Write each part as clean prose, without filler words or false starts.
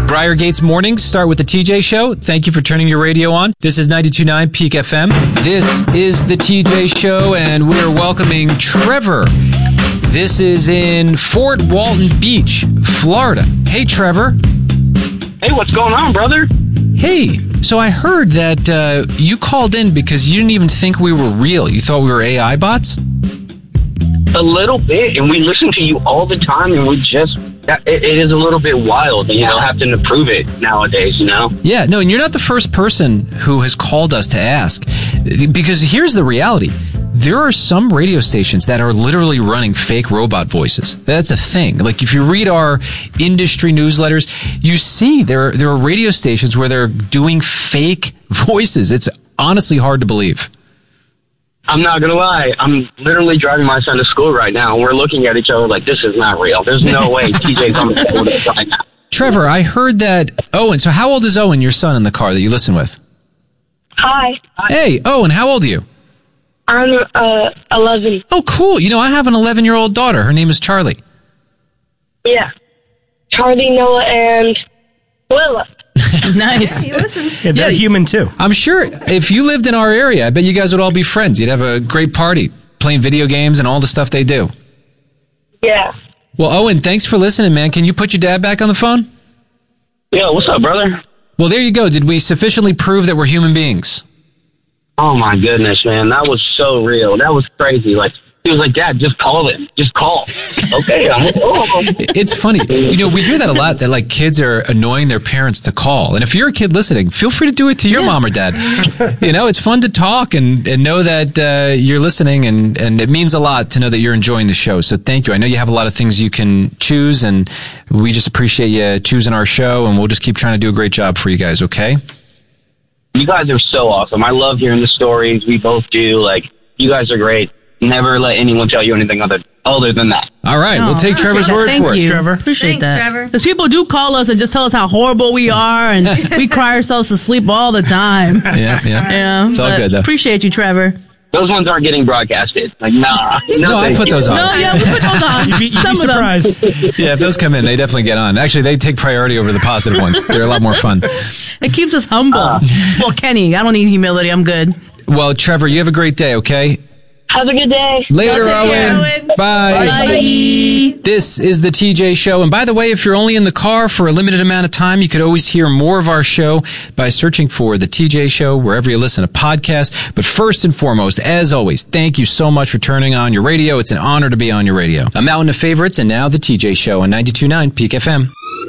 Briargate's mornings start with the TJ Show. Thank you for turning your radio on. This is 92.9 Peak FM. This is the TJ Show, and we're welcoming Trevor. This is in Fort Walton Beach, Florida. Hey, Trevor. Hey, what's going on, brother? Hey, so I heard that you called in because you didn't even think we were real. You thought we were AI bots? A little bit, and we listen to you all the time, and it is a little bit wild, having to prove it nowadays, Yeah, no, and you're not the first person who has called us to ask, because here's the reality. There are some radio stations that are literally running fake robot voices. That's a thing. Like, if you read our industry newsletters, you see there are radio stations where they're doing fake voices. It's honestly hard to believe. I'm not going to lie. I'm literally driving my son to school right now, and we're looking at each other like, this is not real. There's no way TJ's on the phone with us right now. Trevor, I heard that Owen, so how old is Owen, your son in the car that you listen with? Hi. Hey, Owen, how old are you? I'm 11. Oh, cool. I have an 11-year-old daughter. Her name is Charlie. Yeah. Charlie, Noah, and Willa. Nice. He listens. Yeah, they're human too. I'm sure if you lived in our area, I bet you guys would all be friends. You'd have a great party playing video games and all the stuff they do. Yeah. Well, Owen, thanks for listening, man. Can you put your dad back on the phone? Yeah, what's up, brother? Well, there you go. Did we sufficiently prove that we're human beings? Oh, my goodness, man. That was so real. That was crazy. Like, he was like, Dad, just call him. Just call. Okay. It's funny. We hear that a lot, that like kids are annoying their parents to call. And if you're a kid listening, feel free to do it to your mom or dad. It's fun to talk and know that you're listening, and it means a lot to know that you're enjoying the show. So thank you. I know you have a lot of things you can choose, and we just appreciate you choosing our show, and we'll just keep trying to do a great job for you guys, okay? You guys are so awesome. I love hearing the stories. We both do. Like, you guys are great. Never let anyone tell you anything other than that. All right, we'll take Trevor's word Thank for you. it. Trevor. Appreciate Thanks, that. Trevor. Because people do call us and just tell us how horrible we are, and we cry ourselves to sleep all the time. Yeah. It's all good, though. Appreciate you, Trevor. Those ones aren't getting broadcasted. Like, nah. No, I put those on. No, yeah, we put those on. You'd be Some of them. surprised. Yeah, if those come in, they definitely get on. Actually, they take priority over the positive ones. They're a lot more fun. It keeps us humble. Well, Kenny, I don't need humility. I'm good. Well, Trevor, you have a great day, okay? Have a good day. Later, Take care, Owen. Owen. Bye. Bye. This is the TJ Show. And by the way, if you're only in the car for a limited amount of time, you could always hear more of our show by searching for the TJ Show wherever you listen to podcasts. But first and foremost, as always, thank you so much for turning on your radio. It's an honor to be on your radio. I'm out in the favorites, and now the TJ Show on 92.9 Peak FM.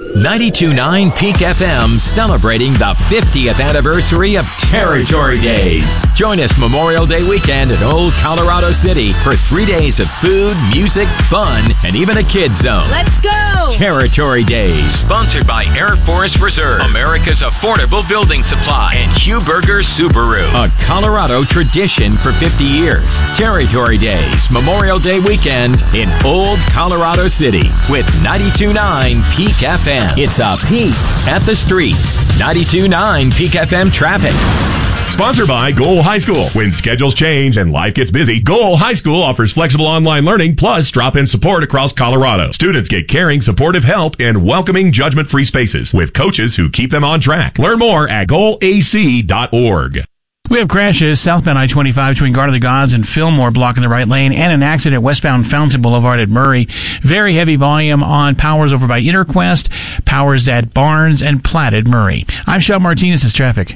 92.9 Peak FM, celebrating the 50th anniversary of Territory Days. Join us Memorial Day weekend in Old Colorado City for 3 days of food, music, fun, and even a kids zone. Let's go! Territory Days, sponsored by Air Forest Reserve, America's affordable building supply, and Hugh Berger Subaru. A Colorado tradition for 50 years. Territory Days, Memorial Day weekend in Old Colorado City with 92.9 Peak FM. It's a peek at the streets. 92.9 Peak FM traffic. Sponsored by Goal High School. When schedules change and life gets busy, Goal High School offers flexible online learning plus drop-in support across Colorado. Students get caring, supportive help and welcoming, judgment-free spaces with coaches who keep them on track. Learn more at goalac.org. We have crashes southbound I-25 between Garden of the Gods and Fillmore blocking the right lane, and an accident westbound Fountain Boulevard at Murray. Very heavy volume on Powers over by Interquest, Powers at Barnes and Platt at Murray. I'm Shel Martinez. It's traffic.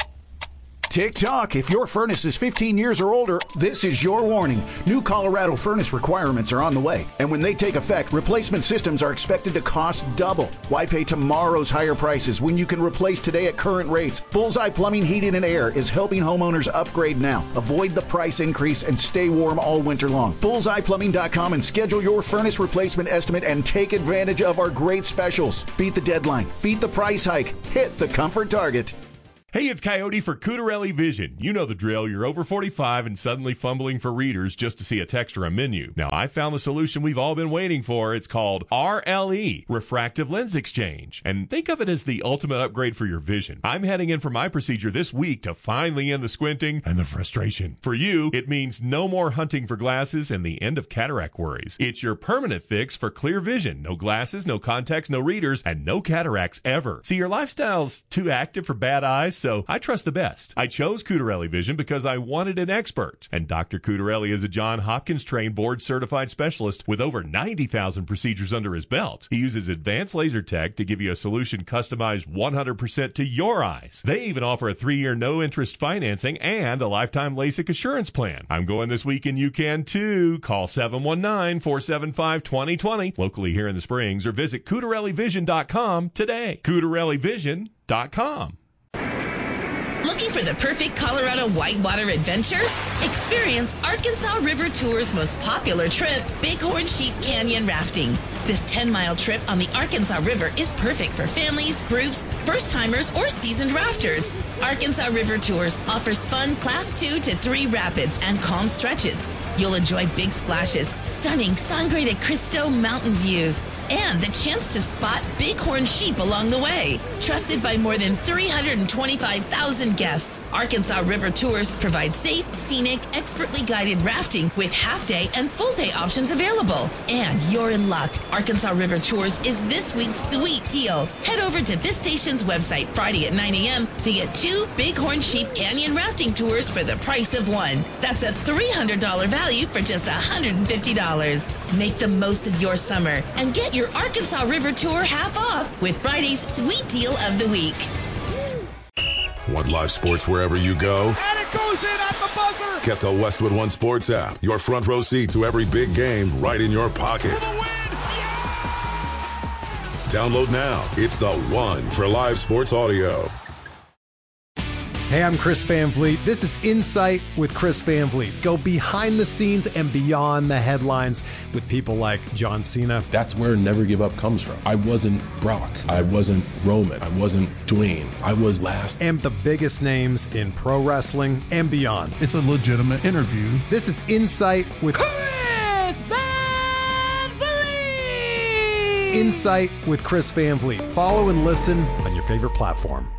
Tick-tock, if your furnace is 15 years or older, this is your warning. New Colorado furnace requirements are on the way, and when they take effect, replacement systems are expected to cost double. Why pay tomorrow's higher prices when you can replace today at current rates? Bullseye Plumbing, Heating, and Air is helping homeowners upgrade now. Avoid the price increase and stay warm all winter long. BullseyePlumbing.com and schedule your furnace replacement estimate and take advantage of our great specials. Beat the deadline. Beat the price hike. Hit the comfort target. Hey, it's Coyote for Cutarelli Vision. You know the drill. You're over 45 and suddenly fumbling for readers just to see a text or a menu. Now, I found the solution we've all been waiting for. It's called RLE, Refractive Lens Exchange. And think of it as the ultimate upgrade for your vision. I'm heading in for my procedure this week to finally end the squinting and the frustration. For you, it means no more hunting for glasses and the end of cataract worries. It's your permanent fix for clear vision. No glasses, no contacts, no readers, and no cataracts ever. See, your lifestyle's too active for bad eyes, so I trust the best. I chose Cutarelli Vision because I wanted an expert. And Dr. Cutarelli is a Johns Hopkins trained board certified specialist with over 90,000 procedures under his belt. He uses advanced laser tech to give you a solution customized 100% to your eyes. They even offer a 3-year no interest financing and a lifetime LASIK assurance plan. I'm going this week and you can too. Call 719-475-2020 locally here in the Springs or visit CutarelliVision.com today. CutarelliVision.com. Looking for the perfect Colorado whitewater adventure? Experience Arkansas River Tour's most popular trip, Bighorn Sheep Canyon Rafting. This 10-mile trip on the Arkansas River is perfect for families, groups, first-timers, or seasoned rafters. Arkansas River Tours offers fun Class 2 to 3 rapids and calm stretches. You'll enjoy big splashes, stunning Sangre de Cristo mountain views, and the chance to spot bighorn sheep along the way. Trusted by more than 325,000 guests, Arkansas River Tours provide safe, scenic, expertly guided rafting with half-day and full-day options available. And you're in luck. Arkansas River Tours is this week's sweet deal. Head over to this station's website Friday at 9 a.m. to get 2 Bighorn Sheep Canyon rafting tours for the price of one. That's a $300 value for just $150. Make the most of your summer and get your Arkansas River Tour half off with Friday's sweet deal of the week. Want live sports wherever you go? And it goes in at the buzzer! Get the Westwood One Sports app. Your front row seat to every big game right in your pocket. For the win! Yeah! Download now. It's the one for live sports audio. Hey, I'm Chris Van Vliet. This is Insight with Chris Van Vliet. Go behind the scenes and beyond the headlines with people like John Cena. That's where Never Give Up comes from. I wasn't Brock. I wasn't Roman. I wasn't Dwayne. I was last. And the biggest names in pro wrestling and beyond. It's a legitimate interview. This is Insight with Chris Van Vliet! Insight with Chris Van Vliet. Follow and listen on your favorite platform.